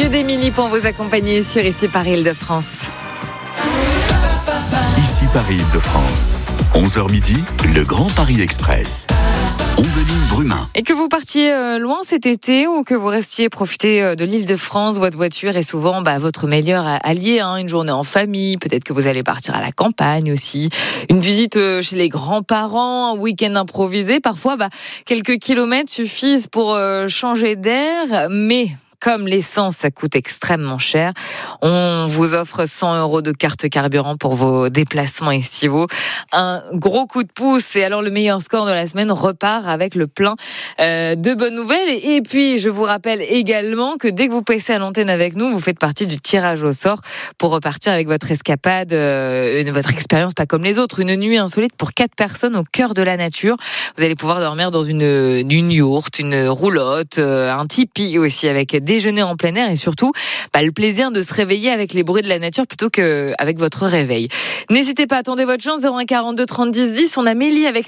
Mathieu Desmini pour vous accompagner sur Ici Paris Île-de-France. Ici Paris Île-de-France. 11h midi, le Grand Paris Express. Ombeline Brumin. Et que vous partiez loin cet été ou que vous restiez profiter de l'Île-de-France, votre voiture est souvent votre meilleur allié. Une journée en famille, peut-être que vous allez partir à la campagne aussi. Une visite chez les grands-parents, un week-end improvisé. Parfois, quelques kilomètres suffisent pour changer d'air, mais... Comme l'essence, ça coûte extrêmement cher, on vous offre 100 € de carte carburant pour vos déplacements estivaux. Un gros coup de pouce et alors le meilleur score de la semaine repart avec le plein de bonnes nouvelles. Et puis, je vous rappelle également que dès que vous passez à l'antenne avec nous, vous faites partie du tirage au sort pour repartir avec votre escapade, votre expérience pas comme les autres. Une nuit insolite pour 4 personnes au cœur de la nature. Vous allez pouvoir dormir dans une yourte, une roulotte, un tipi aussi avec déjeuner en plein air et surtout le plaisir de se réveiller avec les bruits de la nature plutôt qu'avec votre réveil. N'hésitez pas, attendez votre chance, 01 42 30 10 10. On a Mélie avec